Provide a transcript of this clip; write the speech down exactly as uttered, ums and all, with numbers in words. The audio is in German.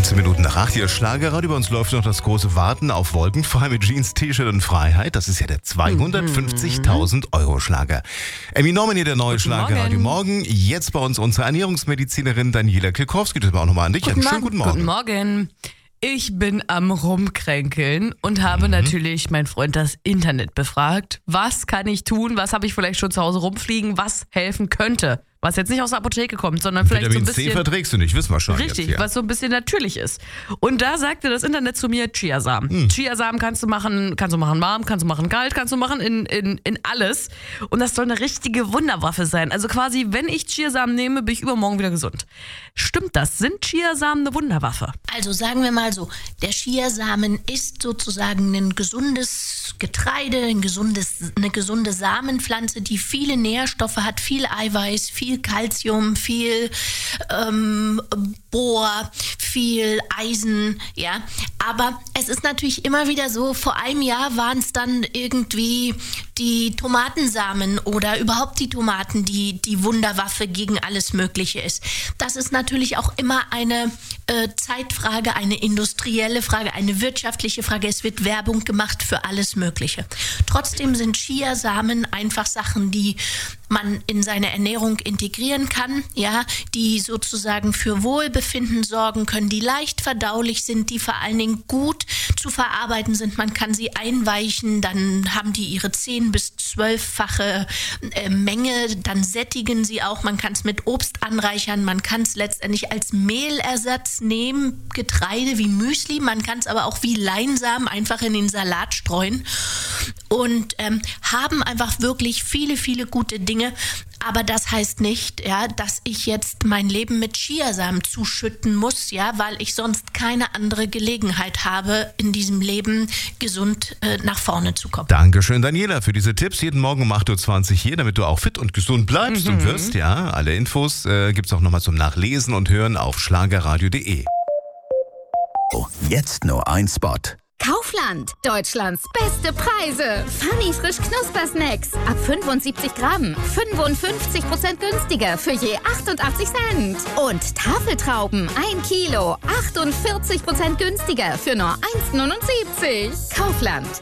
neunzehn Minuten nach acht, hier Schlagerradio. Bei uns läuft noch das große Warten auf Wolkenfrei mit Jeans, T-Shirt und Freiheit. Das ist ja der zweihundertfünfzigtausend Euro Schlager. Emmy Norman hier, der neue Schlagerradio Morgen. Jetzt bei uns unsere Ernährungsmedizinerin Daniela Kilkowski. Das war auch nochmal an dich. Guten Einen schönen guten Morgen. Guten Morgen. Ich bin am Rumkränkeln und habe mhm. natürlich mein Freund das Internet befragt. Was kann ich tun? Was habe ich vielleicht schon zu Hause rumfliegen? Was helfen könnte? Was jetzt nicht aus der Apotheke kommt, sondern vielleicht Vitamin so ein bisschen... C verträgst du nicht, wissen wir schon. Richtig, jetzt, ja. was so ein bisschen natürlich ist. Und da sagte das Internet zu mir, Chiasamen. Hm. Chiasamen kannst du machen, kannst du machen warm, kannst du machen kalt, kannst du machen in, in, in alles. Und das soll eine richtige Wunderwaffe sein. Also quasi, wenn ich Chiasamen nehme, bin ich übermorgen wieder gesund. Stimmt das? Sind Chiasamen eine Wunderwaffe? Also sagen wir mal so, der Chiasamen ist sozusagen ein gesundes Getreide, ein gesundes, eine gesunde Samenpflanze, die viele Nährstoffe hat, viel Eiweiß, viel Calcium, viel ähm, Bohr, viel Eisen, ja. Aber es ist natürlich immer wieder so, vor einem Jahr waren es dann irgendwie die Tomatensamen oder überhaupt die Tomaten, die die Wunderwaffe gegen alles Mögliche ist. Das ist natürlich auch immer eine äh, Zeitfrage, eine industrielle Frage, eine wirtschaftliche Frage. Es wird Werbung gemacht für alles Mögliche. Trotzdem sind Chiasamen einfach Sachen, die man in seine Ernährung integrieren kann, ja, die sozusagen für Wohlbefinden sorgen können, die leicht verdaulich sind, die vor allen Dingen gut zu verarbeiten sind. Man kann sie einweichen, dann haben die ihre zehn- bis zwölffache äh, Menge, dann sättigen sie auch. Man kann es mit Obst anreichern, man kann es letztendlich als Mehlersatz nehmen, Getreide wie Müsli, man kann es aber auch wie Leinsamen einfach in den Salat streuen und ähm, haben einfach wirklich viele, viele gute Dinge. Aber das heißt nicht, ja, dass ich jetzt mein Leben mit Chiasamen zuschütten muss, ja, weil ich sonst keine andere Gelegenheit habe, in diesem Leben gesund äh, nach vorne zu kommen. Dankeschön, Daniela, für diese Tipps. Jeden Morgen um acht Uhr zwanzig hier, damit du auch fit und gesund bleibst mhm. und wirst. Ja, alle Infos äh, gibt's auch nochmal zum Nachlesen und Hören auf schlagerradio punkt de. Oh, jetzt nur ein Spot. Kaufland, Deutschlands beste Preise. Funny frisch Knuspersnacks. Ab fünfundsiebzig Gramm. fünfundfünfzig Prozent günstiger für je achtundachtzig Cent. Und Tafeltrauben, ein Kilo. achtundvierzig Prozent günstiger für nur eins Komma neunundsiebzig. Kaufland,